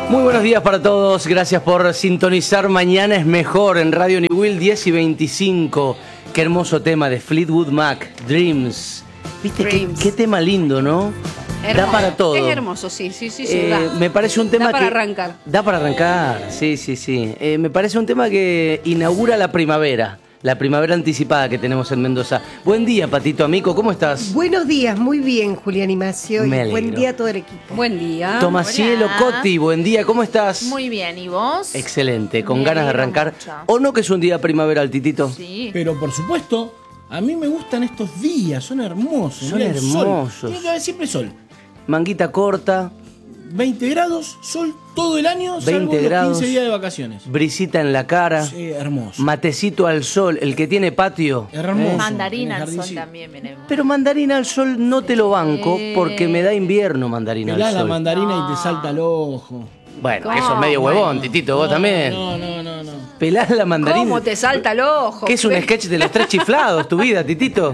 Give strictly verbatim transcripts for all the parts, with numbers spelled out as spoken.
Muy buenos días para todos, gracias por sintonizar Mañana es Mejor en Radio Niwil diez y veinticinco. Qué hermoso tema de Fleetwood Mac, Dreams. ¿Viste? Dreams. Qué, qué tema lindo, ¿no? Hermoso. Da para todo. Es hermoso, sí, sí, sí, sí eh, da. Me parece un tema da para que... arrancar. Da para arrancar, sí, sí, sí. Eh, me parece un tema que inaugura la primavera. La primavera anticipada que tenemos en Mendoza. Buen día, Patito Amico, ¿cómo estás? Buenos días, muy bien, Julián Imacio. Me Y alegro. buen día a todo el equipo. Buen día. Tomasielo Hola. Cotti, buen día, ¿cómo estás? Muy bien, ¿y vos? Excelente, con Me ganas de alegro arrancar. mucho. ¿O no que es un día primaveral, Titito? Sí. Pero por supuesto, a mí me gustan estos días, son hermosos. Son Mirá el sol. hermosos. Tiene que haber siempre sol. Manguita corta, veinte grados, sol todo el año, salvo veinte los grados. quince días de vacaciones. brisita en la cara, Sí, hermoso. matecito al sol, el que tiene patio. Hermoso. Mandarina En el al sol jardincito. también, miremos. Pero mandarina al sol no te lo banco porque me da invierno mandarina Pelás al la sol. mandarina y No. te salta el ojo. Bueno, que ¿Cómo? sos medio huevón, Titito, vos No, también. No, no, no, no. Pelás la mandarina. ¿Cómo te salta el ojo? ¿Qué es un sketch de los tres chiflados, tu vida, Titito?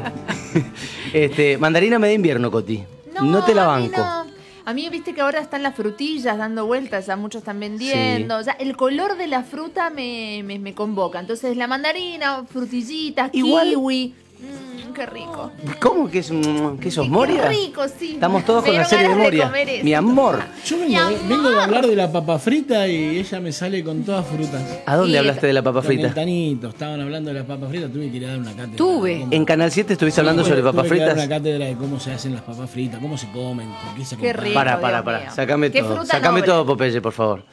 este, mandarina me da invierno, Coti. No, te la a mí banco. no. A mí, viste que ahora están las frutillas dando vueltas, ya muchos están vendiendo. O sea, el color de la fruta me, me, me convoca. Entonces, la mandarina, frutillitas, Igual- kiwi. Mmm, qué rico. ¿Cómo que, es, mm, que sos Moria? Qué rico, sí. Estamos todos Me con la dieron serie de ganas Moria. comer eso. Mi amor. Yo vengo, Mi amor. vengo de hablar de la papa frita y ella me sale con todas frutas. ¿A dónde Y- hablaste de la papa Con frita? el Tanito, estaban hablando de la papa frita, tuve que ir a dar una cátedra. Tuve. ¿Cómo- En Canal siete estuviste hablando Tuve- sobre papas tuve que dar fritas. una cátedra de cómo se hacen las papas fritas, cómo se comen, por qué se Qué comparan. rico. Para, para, Dios para. mío. Sácame Qué todo. fruta Sácame noble. todo, Popeye, por favor.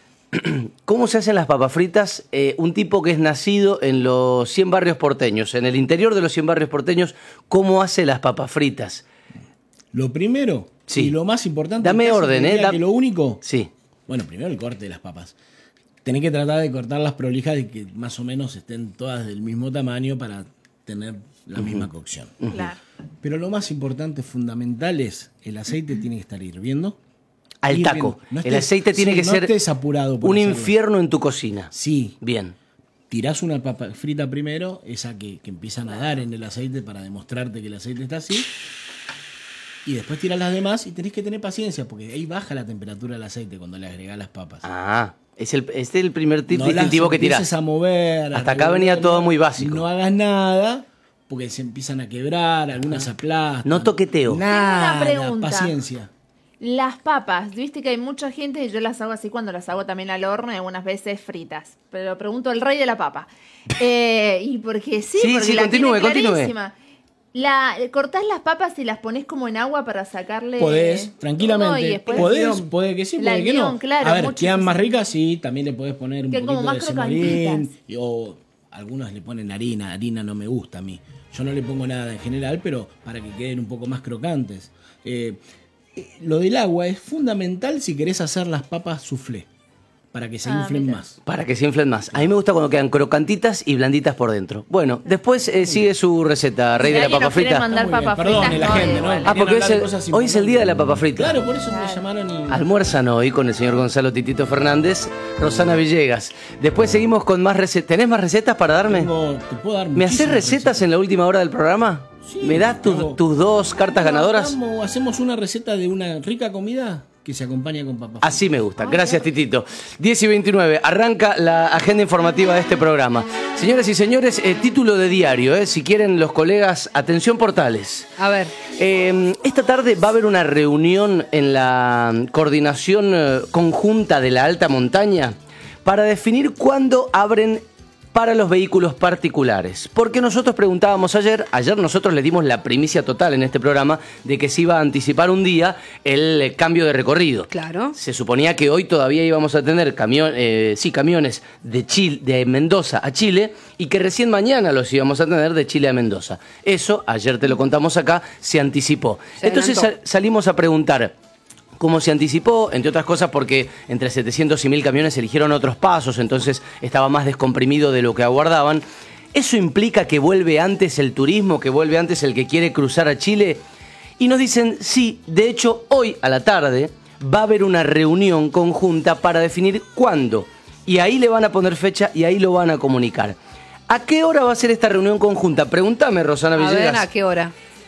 ¿Cómo se hacen las papas fritas? Eh, un tipo que es nacido en los cien barrios porteños, en el interior de los cien barrios porteños, ¿cómo hace las papas fritas? Lo primero Sí. y lo más importante. Dame casi orden, te ¿eh? diría Da- que lo único. Sí. Bueno, primero el corte de las papas. Tenés que tratar de cortarlas prolijas y que más o menos estén todas del mismo tamaño para tener la misma cocción. Claro. Pero lo más importante, fundamental, es el aceite tiene que estar hirviendo. Al Hirviendo. taco. No el estés- aceite tiene sí, que no ser estés apurado por un hacerlo. infierno en tu cocina. Sí, Bien. tirás una papa frita primero, esa que, que empieza a nadar en el aceite para demostrarte que el aceite está así. Y después tirás las demás y tenés que tener paciencia porque ahí baja la temperatura del aceite cuando le agregás las papas. Ah, es el, este es el primer tip No las distintivo que empieces tirás. a mover. a Hasta acá venía revolverlo, todo muy básico. No hagas nada porque se empiezan a quebrar, algunas se aplastan. No toqueteo. Nada, Tengo una pregunta. paciencia. Las papas, viste que hay mucha gente y yo las hago así cuando las hago también al horno y algunas veces fritas. Pero pregunto al rey de la papa. Eh, y porque sí, Sí, porque sí, la continúe, tiene continúe. clarísima. La, cortás las papas y las pones como en agua para sacarle. Podés, todo y tranquilamente. después- Podés, puede que sí, La puede que no. guión, claro, a ver, mucho quedan que más sí. ricas, sí, también le podés poner un Quedan como poquito más de cebollín. crocantitas. y- O algunos le ponen harina, harina no me gusta a mí. Yo no le pongo nada en general, pero para que queden un poco más crocantes. Eh, eh, lo del agua es fundamental si querés hacer las papas soufflé, para que se Ah, inflen mira. más. Para que se inflen más. A mí me gusta cuando quedan crocantitas y blanditas por dentro. Bueno, después eh, sigue su receta, rey Si de la alguien papa nos quiere frita. mandar Está muy bien. papas Perdone fritas, la no, gente, ¿no? igual. Ah, porque Querían es hablar el- de cosas hoy es el día de la papa frita. Claro, por eso Claro. me llamaron y... Almuerzan hoy con el señor Gonzalo Titito Fernández, Rosana Villegas. Después seguimos con más recetas. ¿Tenés más recetas para darme? Tengo- te puedo dar ¿Me haces muchísimas recetas en la última hora del programa? Sí, ¿Me das tus, tengo- tus dos cartas ganadoras? Hagamos- hacemos una receta de una rica comida que se acompaña con papas. Así me gusta. Gracias, Titito. diez y veintinueve. Arranca la agenda informativa de este programa. Señoras y señores, eh, título de diario. Eh, si quieren los colegas, atención portales. A ver. Eh, esta tarde va a haber una reunión en la coordinación eh, conjunta de la alta montaña para definir cuándo abren para los vehículos particulares. Porque nosotros preguntábamos ayer, ayer nosotros le dimos la primicia total en este programa de que se iba a anticipar un día el eh, cambio de recorrido. Claro. Se suponía que hoy todavía íbamos a tener camión, eh, sí, camiones de, Chile, de Mendoza a Chile y que recién mañana los íbamos a tener de Chile a Mendoza. Eso, ayer te lo contamos acá, se anticipó. Se Entonces adelantó. sal- salimos a preguntar cómo se anticipó, entre otras cosas porque entre setecientos y mil camiones eligieron otros pasos, entonces estaba más descomprimido de lo que aguardaban. ¿Eso implica que vuelve antes el turismo, que vuelve antes el que quiere cruzar a Chile? Y nos dicen, sí, de hecho, hoy a la tarde va a haber una reunión conjunta para definir cuándo. Y ahí le van a poner fecha y ahí lo van a comunicar. ¿A qué hora va a ser esta reunión conjunta? Pregúntame, Rosana A ver, Villegas. ¿a qué hora?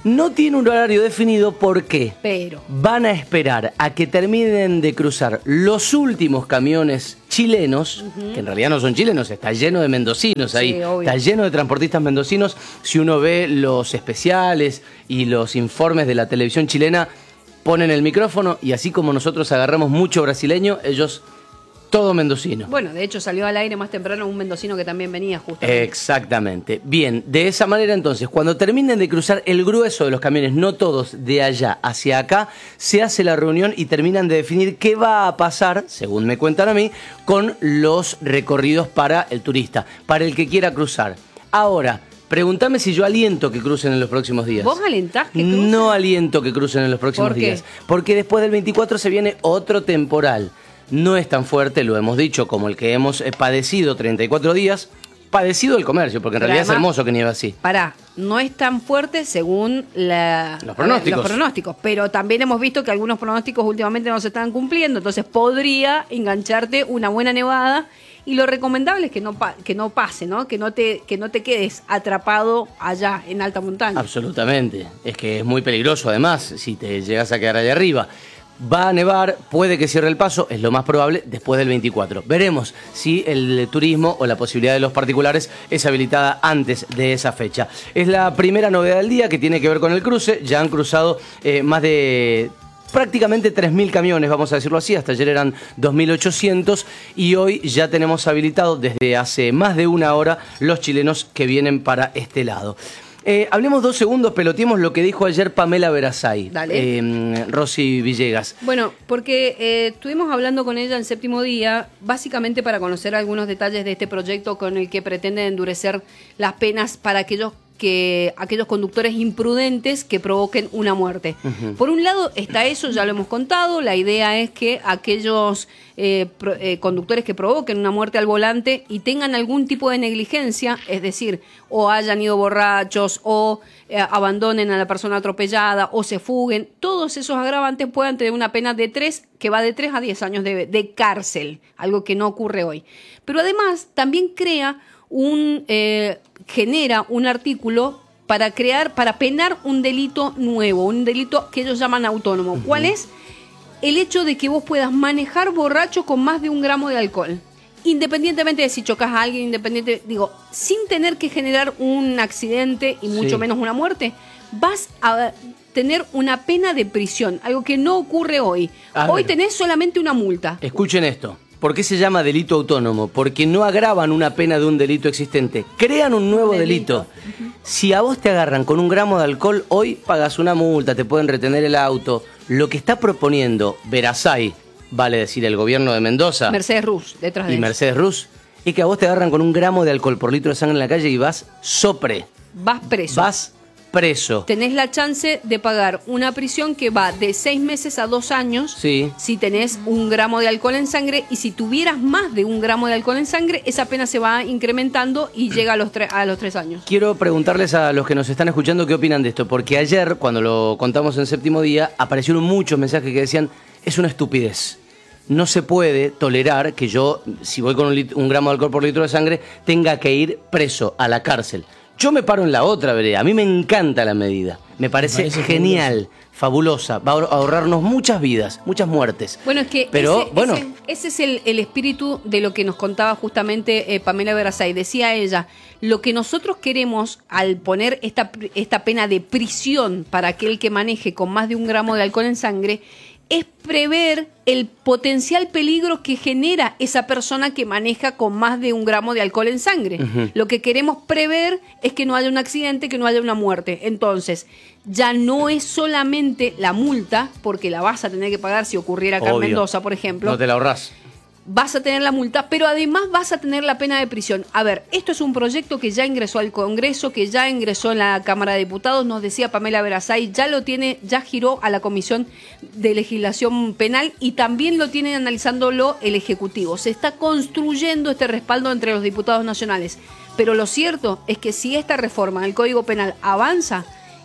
No tiene un horario definido, ¿por qué? Pero. Van a esperar a que terminen de cruzar los últimos camiones chilenos, uh-huh. que en realidad no son chilenos, está lleno de mendocinos ahí, sí, obvio. Está lleno de transportistas mendocinos. Si uno ve los especiales y los informes de la televisión chilena, ponen el micrófono y así como nosotros agarramos mucho brasileño, ellos todo mendocino. Bueno, de hecho salió al aire más temprano un mendocino que también venía justamente. Exactamente. Bien, de esa manera entonces, cuando terminen de cruzar el grueso de los camiones, no todos de allá hacia acá, se hace la reunión y terminan de definir qué va a pasar, según me cuentan a mí, con los recorridos para el turista, para el que quiera cruzar. Ahora, pregúntame si yo aliento que crucen en los próximos días. ¿Vos alentás que crucen? No aliento que crucen en los próximos ¿Por qué? días. Porque después del veinticuatro se viene otro temporal. No es tan fuerte, lo hemos dicho, como el que hemos eh, padecido treinta y cuatro días. Padecido el comercio, porque en Pero realidad además, es hermoso que nieve así. Pará, no es tan fuerte según la, Los pronósticos. los pronósticos, pero también hemos visto que algunos pronósticos últimamente no se están cumpliendo, entonces podría engancharte una buena nevada y lo recomendable es que no pa- que no pase, ¿no? Que no te que no te quedes atrapado allá en alta montaña. Absolutamente. Es que es muy peligroso además si te llegas a quedar allá arriba. Va a nevar, puede que cierre el paso, es lo más probable, después del veinticuatro. Veremos si el turismo o la posibilidad de los particulares es habilitada antes de esa fecha. Es la primera novedad del día que tiene que ver con el cruce. Ya han cruzado eh, más de prácticamente tres mil camiones, vamos a decirlo así. Hasta ayer eran dos mil ochocientos y hoy ya tenemos habilitado desde hace más de una hora los chilenos que vienen para este lado. Eh, hablemos dos segundos, peloteemos lo que dijo ayer Pamela Verasay. Dale. Eh, Rosy Villegas. Bueno, porque eh, estuvimos hablando con ella en Séptimo Día, básicamente para conocer algunos detalles de este proyecto con el que pretende endurecer las penas para aquellos que aquellos conductores imprudentes que provoquen una muerte. Uh-huh. Por un lado está eso, ya lo hemos contado, la idea es que aquellos eh, pro, eh, conductores que provoquen una muerte al volante y tengan algún tipo de negligencia, es decir, o hayan ido borrachos, o eh, abandonen a la persona atropellada, o se fuguen, todos esos agravantes puedan tener una pena de tres, que va de tres a diez años de, de cárcel, algo que no ocurre hoy. Pero además también crea un eh, genera un artículo para crear, para penar un delito nuevo, un delito que ellos llaman autónomo. Uh-huh. ¿Cuál es? El hecho de que vos puedas manejar borracho con más de un gramo de alcohol. Independientemente de si chocas a alguien, independiente, digo, sin tener que generar un accidente y mucho sí. menos una muerte, vas a tener una pena de prisión, algo que no ocurre hoy. A hoy ver. Tenés solamente una multa. Escuchen esto. ¿Por qué se llama delito autónomo? Porque no agravan una pena de un delito existente. Crean un nuevo delito. delito. Uh-huh. Si a vos te agarran con un gramo de alcohol, hoy pagas una multa, te pueden retener el auto. Lo que está proponiendo Verasay, vale decir el gobierno de Mendoza. Mercedes Ruz, detrás de Y eso. Mercedes Ruz, es que a vos te agarran con un gramo de alcohol por litro de sangre en la calle y vas sopre. Vas preso. Vas preso. Tenés la chance de pagar una prisión que va de seis meses a dos años sí. si tenés un gramo de alcohol en sangre, y si tuvieras más de un gramo de alcohol en sangre, esa pena se va incrementando y llega a los, tre- a los tres años. Quiero preguntarles a los que nos están escuchando qué opinan de esto, porque ayer, cuando lo contamos en Séptimo Día, aparecieron muchos mensajes que decían, es una estupidez. No se puede tolerar que yo, si voy con un, lit- un gramo de alcohol por litro de sangre, tenga que ir preso a la cárcel. Yo me paro en la otra vereda. A mí me encanta la medida. Me parece, me parece genial, fabulosa. Va a ahorrarnos muchas vidas, muchas muertes. Bueno, es que Pero, ese, bueno. ese, ese es el, el espíritu de lo que nos contaba justamente eh, Pamela Verasay. Decía ella, lo que nosotros queremos al poner esta, esta pena de prisión para aquel que maneje con más de un gramo de alcohol en sangre es prever el potencial peligro que genera esa persona que maneja con más de un gramo de alcohol en sangre. Uh-huh. Lo que queremos prever es que no haya un accidente, que no haya una muerte. Entonces, ya no es solamente la multa, porque la vas a tener que pagar si ocurriera acá en Mendoza, por ejemplo. No te la ahorrás. Vas a tener la multa, pero además vas a tener la pena de prisión. A ver, esto es un proyecto que ya ingresó al Congreso, que ya ingresó en la Cámara de Diputados, nos decía Pamela Verasay, ya lo tiene, ya giró a la Comisión de Legislación Penal y también lo tiene analizándolo el Ejecutivo. Se está construyendo este respaldo entre los diputados nacionales. Pero lo cierto es que si esta reforma del Código Penal avanza,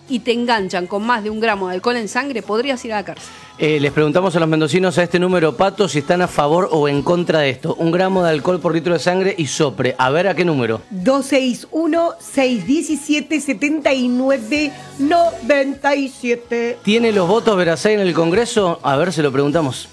y te enganchan con más de un gramo de alcohol en sangre, podrías ir a la cárcel. Eh, les preguntamos a los mendocinos a este número, Pato, si están a favor o en contra de esto. Un gramo de alcohol por litro de sangre y sopre. A ver, ¿a qué número? dos seis uno, seis uno siete, siete nueve, nueve siete. ¿Tiene los votos Verasay en el Congreso? A ver, se lo preguntamos.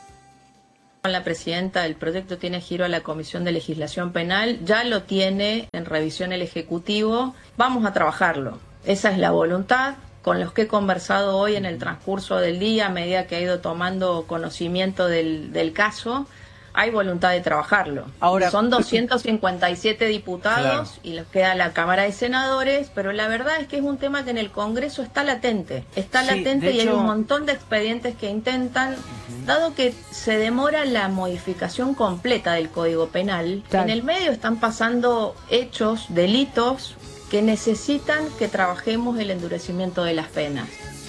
La presidenta, el proyecto tiene giro a la Comisión de Legislación Penal, ya lo tiene en revisión el Ejecutivo, vamos a trabajarlo. Esa es la voluntad. Con los que he conversado hoy en el transcurso del día, a medida que he ido tomando conocimiento del, del caso, hay voluntad de trabajarlo. Ahora, son doscientos cincuenta y siete diputados, claro, y les queda la Cámara de Senadores, pero la verdad es que es un tema que en el Congreso está latente. Está sí, latente y hecho... hay un montón de expedientes que intentan, uh-huh. dado que se demora la modificación completa del Código Penal, claro, en el medio están pasando hechos, delitos, que necesitan que trabajemos el endurecimiento de las penas.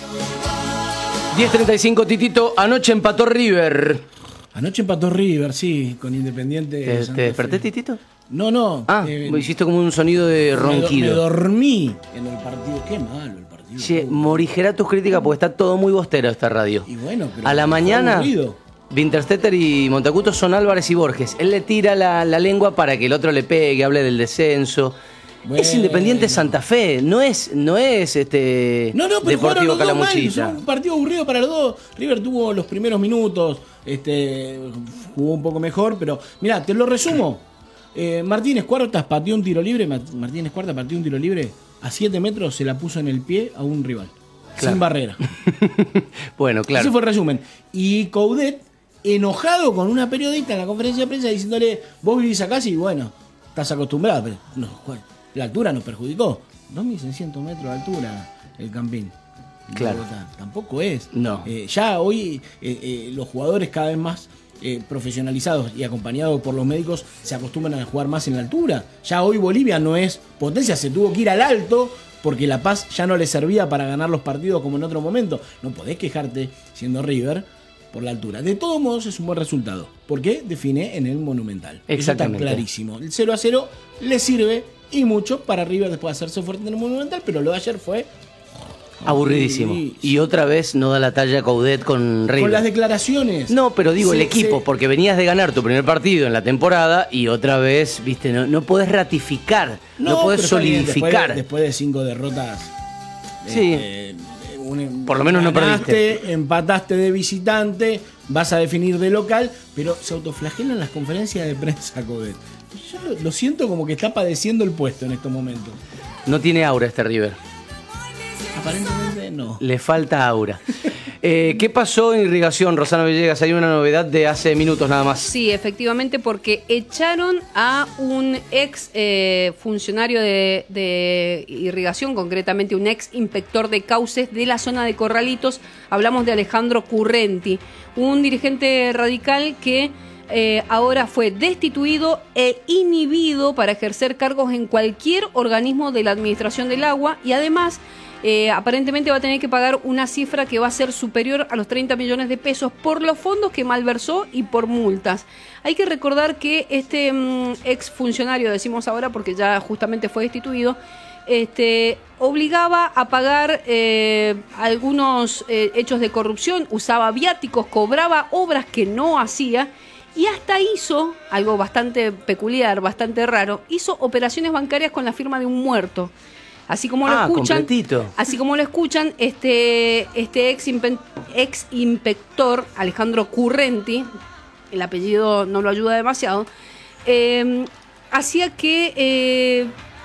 diez treinta y cinco, Titito, anoche empató River. Anoche empató River, sí, con Independiente. ¿Te, ¿te desperté, Titito? No, no. Ah, eh, hiciste como un sonido de ronquido. Me, do, me dormí en el partido. Qué malo el partido. Che, morigera tus críticas porque está todo muy bostero esta radio. Y bueno, pero a la mañana, Winterstetter y Montacuto son Álvarez y Borges. Él le tira la, la lengua para que el otro le pegue, hable del descenso. Bueno. Es Independiente Santa Fe, no es, no es este no, no, pero Deportivo Calamuchita. Un partido aburrido para los dos. River tuvo los primeros minutos, este, jugó un poco mejor, pero mirá, te lo resumo. Eh, Martínez Cuartas pateó un tiro libre, Martínez Cuartas pateó un tiro libre, a siete metros se la puso en el pie a un rival, claro, sin barrera. Bueno, claro. Ese fue el resumen. Y Coudet, enojado con una periodista en la conferencia de prensa diciéndole, vos vivís acá, sí, bueno, estás acostumbrado, pero no, la altura nos perjudicó. dos mil seiscientos metros de altura el Campín. Claro. Bogotá. Tampoco es. No. Eh, ya hoy eh, eh, los jugadores cada vez más eh, profesionalizados y acompañados por los médicos se acostumbran a jugar más en la altura. Ya hoy Bolivia no es potencia, se tuvo que ir al alto porque La Paz ya no le servía para ganar los partidos como en otro momento. No podés quejarte siendo River por la altura. De todos modos es un buen resultado porque define en el Monumental. Exactamente. Eso está clarísimo. El cero a cero le sirve y mucho para River después de hacerse fuerte en el Monumental, pero lo de ayer fue aburridísimo. Y otra vez no da la talla Coudet con River. Con las declaraciones. No, pero digo, sí, el equipo, sí, porque venías de ganar tu primer partido en la temporada y otra vez, viste, no, no podés ratificar, no, no podés solidificar. Después de, después de cinco derrotas. Sí. Este, un, por lo menos ganaste, no perdiste. Empataste de visitante, vas a definir de local, pero se autoflagelan las conferencias de prensa, Coudet. Yo lo, lo siento como que está padeciendo el puesto en estos momentos. No tiene aura este River. Aparentemente no. Le falta aura. Eh, ¿Qué pasó en Irrigación, Rosana Villegas? Hay una novedad de hace minutos nada más. Sí, efectivamente, porque echaron a un ex eh, funcionario de, de Irrigación, concretamente un ex inspector de cauces de la zona de Corralitos. Hablamos de Alejandro Currenti, un dirigente radical que eh, ahora fue destituido e inhibido para ejercer cargos en cualquier organismo de la Administración del Agua y además Eh, aparentemente va a tener que pagar una cifra que va a ser superior a los treinta millones de pesos por los fondos que malversó y por multas. Hay que recordar que este um, ex funcionario, decimos ahora porque ya justamente fue destituido, este, obligaba a pagar eh, algunos eh, hechos de corrupción, usaba viáticos, cobraba obras que no hacía y hasta hizo, algo bastante peculiar, bastante raro, hizo operaciones bancarias con la firma de un muerto. Así como lo ah, escuchan, completito. así como lo escuchan, este, este ex, ex inspector Alejandro Currenti, el apellido no lo ayuda demasiado, eh, hacía que eh,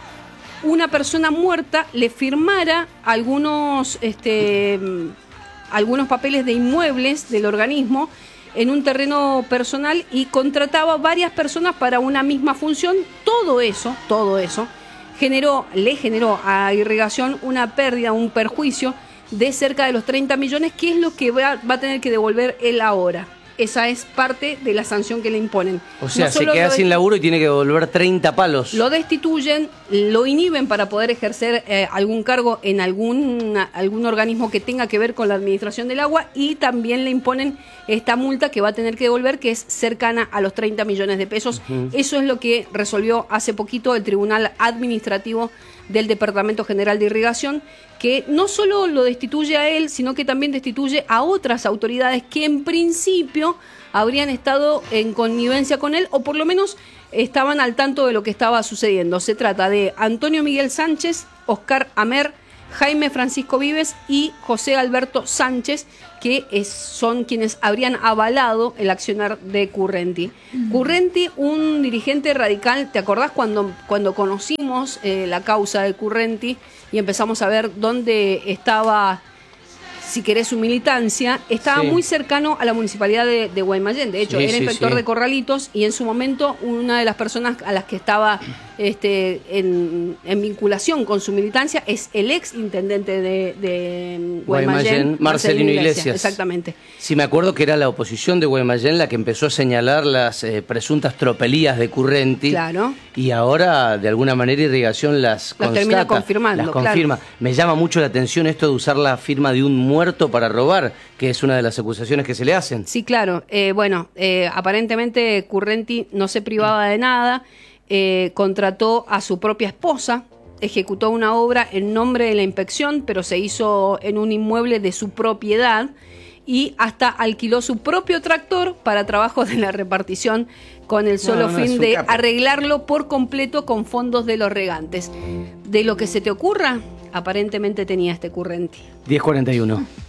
una persona muerta le firmara algunos, este, algunos papeles de inmuebles del organismo en un terreno personal y contrataba varias personas para una misma función. Todo eso, todo eso. Generó, le generó a Irrigación una pérdida, un perjuicio de cerca de los treinta millones, que es lo que va, va a tener que devolver él ahora. Esa es parte de la sanción que le imponen. O sea, no se queda sin laburo y tiene que devolver treinta palos. Lo destituyen, lo inhiben para poder ejercer eh, algún cargo en algún, algún organismo que tenga que ver con la administración del agua y también le imponen esta multa que va a tener que devolver, que es cercana a los treinta millones de pesos. Uh-huh. Eso es lo que resolvió hace poquito el Tribunal Administrativo del Departamento General de Irrigación, que que no solo lo destituye a él, sino que también destituye a otras autoridades que en principio habrían estado en connivencia con él, o por lo menos estaban al tanto de lo que estaba sucediendo. Se trata de Antonio Miguel Sánchez, Oscar Amer, Jaime Francisco Vives y José Alberto Sánchez, que es, son quienes habrían avalado el accionar de Currenti. Uh-huh. Currenti, un dirigente radical, ¿te acordás cuando, cuando conocimos eh, la causa de Currenti y empezamos a ver dónde estaba, si querés, su militancia? Estaba sí. muy cercano a la municipalidad de, de Guaymallén. De hecho, sí, era sí, inspector sí. de Corralitos, y en su momento una de las personas a las que estaba este, en, en vinculación con su militancia es el ex intendente de, de Guaymallén, Guaymallén, Marcelino Iglesias. Iglesias. Exactamente. Sí, me acuerdo que era la oposición de Guaymallén la que empezó a señalar las eh, presuntas tropelías de Currenti. Claro. Y ahora, de alguna manera, Irrigación las, las termina confirmando. Las confirma. Claro. Me llama mucho la atención esto de usar la firma de un muerto para robar, que es una de las acusaciones que se le hacen. Sí, claro. Eh, bueno, eh, aparentemente Currenti no se privaba de nada. Eh, contrató a su propia esposa, ejecutó una obra en nombre de la inspección, pero se hizo en un inmueble de su propiedad, y hasta alquiló su propio tractor para trabajos de la repartición, con el solo no, no, fin de capo. arreglarlo por completo con fondos de los regantes. De lo que se te ocurra, aparentemente tenía este Currenti. diez cuarenta y uno.